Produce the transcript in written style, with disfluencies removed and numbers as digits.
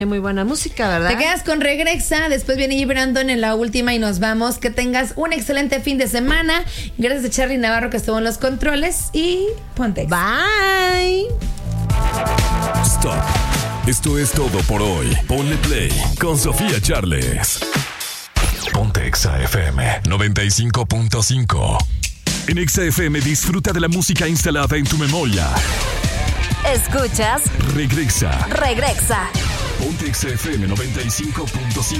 Muy buena música, ¿verdad? Te quedas con Regresa, después viene J. Brandon en la última y nos vamos. Que tengas un excelente fin de semana. Gracias a Charly Navarro que estuvo en los controles y ponte. Bye. Stop. Esto es todo por hoy. Ponle play con Sofía Charles. Ponte Exa FM 95.5. En Exa FM disfruta de la música instalada en tu memoria. Escuchas Regresa. Regresa. Ponte Exa FM 95.5.